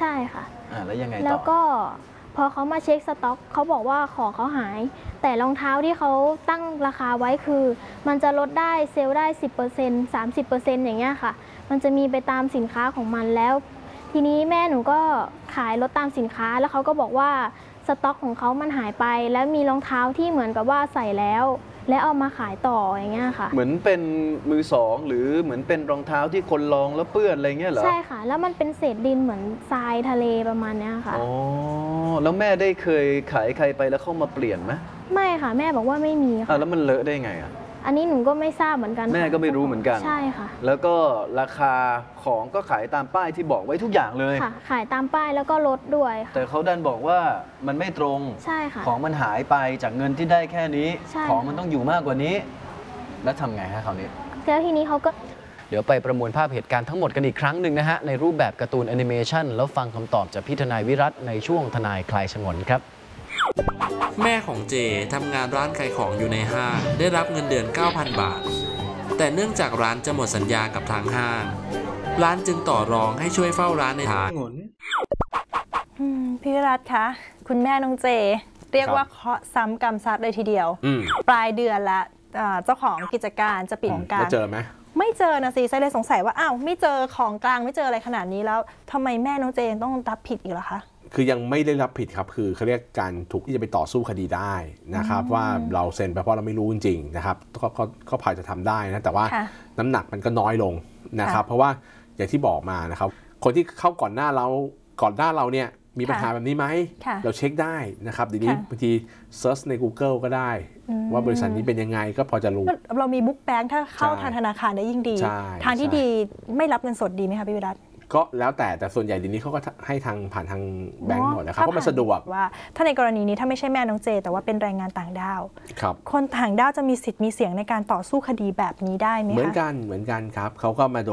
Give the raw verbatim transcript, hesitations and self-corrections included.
ใช่ค่ะอ่าแล้วยังไงต่อแล้วก็พอเขามาเช็คสต็อกเขาบอกว่าของเขาหายแต่รองเท้าที่เขาตั้งราคาไว้คือมันจะลดได้เซลล์ได้ สิบเปอร์เซ็นต์ สามสิบเปอร์เซ็นต์ อย่างเงี้ยค่ะมันจะมีไปตามสินค้าของมันแล้วทีนี้แม่หนูก็ขายลดตามสินค้าแล้วเขาก็บอกว่าสต็อกของเขามันหายไปแล้วมีรองเท้าที่เหมือนกับว่าใส่แล้วและเอามาขายต่ออย่างเงี้ยค่ะเหมือนเป็นมือสองหรือเหมือนเป็นรองเท้าที่คนลองแล้วเปื้อนอะไรเงี้ยเหรอใช่ค่ะแล้วมันเป็นเศษดินเหมือนทรายทะเลประมาณเนี้ยค่ะอ๋อแล้วแม่ได้เคยขายใครไปแล้วเข้ามาเปลี่ยนไหมไม่ค่ะแม่บอกว่าไม่มีค่ะอ่าแล้วมันเลอะได้ไงอ่ะอันนี้หนูก็ไม่ทราบเหมือนกันแม่ก็ไม่รู้เหมือนกันใช่ค่ะแล้วก็ราคาของก็ขายตามป้ายที่บอกไว้ทุกอย่างเลยค่ะขายตามป้ายแล้วก็ลดด้วยค่ะแต่เขาดันบอกว่ามันไม่ตรงใช่ค่ะของมันหายไปจากเงินที่ได้แค่นี้ใช่ของมันต้องอยู่มากกว่านี้แล้วทำไงฮะคราวนี้แล้วทีนี้เขาก็เดี๋ยวไปประมวลภาพเหตุการณ์ทั้งหมดกันอีกครั้งหนึ่งนะฮะในรูปแบบการ์ตูนแอนิเมชันแล้วฟังคำตอบจากพี่ทนายวิรัตในช่วงทนายคลายฉงนครับแม่ของเจทำงานร้านขายของอยู่ในห้างได้รับเงินเดือน เก้าพัน บาทแต่เนื่องจากร้านจะหมดสัญญากับทางห้างร้านจึงต่อรองให้ช่วยเฝ้าร้านในทางพี่วิรัตคะคุณแม่น้องเจเรียกว่าเคาะซ้ำกรรมซัดเลยทีเดียวปลายเดือนละเจ้าของกิจการจะปิดของกลางเจอไหมไม่เจอนะสิไซเลยสงสัยว่าอ้าวไม่เจอของกลางไม่เจออะไรขนาดนี้แล้วทำไมแม่น้องเจต้องรับผิดอีกล่ะคะคือยังไม่ได้รับผิดครับคือเขาเรียกการถูกที่จะไปต่อสู้คดีได้นะครับว่าเราเซ็นไปเพราะเราไม่รู้จริงๆนะครับก็ก็ก็พอจะทำได้นะแต่ว่าน้ำหนักมันก็น้อยลงนะครับเพราะว่าอย่างที่บอกมานะครับคนที่เข้าก่อนหน้าเราก่อนหน้าเราเนี่ยมีปัญหาแบบนี้ไหมเราเช็คได้นะครับเดี๋ยวนี้บางทีเซิร์ชใน Google ก็ได้ว่าบริษัทนี้เป็นยังไงก็พอจะรู้เรามีบุ๊กแบงค์ถ้าเข้าทางธนาคารได้ยิ่งดีทางที่ดีไม่รับเงินสดดีไหมคะพี่วิรัตก็แล้วแต่แต่ส่วนใหญ่เดี๋ยวนี้เขาก็ให้ทางผ่านทางแบงก์หมดนะครับเพราะมันสะดวกว่าถ้าในกรณีนี้ถ้าไม่ใช่แม่น้องเจแต่ว่าเป็นแรงงานต่างด้าวครับคนต่างด้าวจะมีสิทธิ์มีเสียงในการต่อสู้คดีแบบนี้ได้ไหมคะเหมือนกันเหมือนกันครับเขาก็มา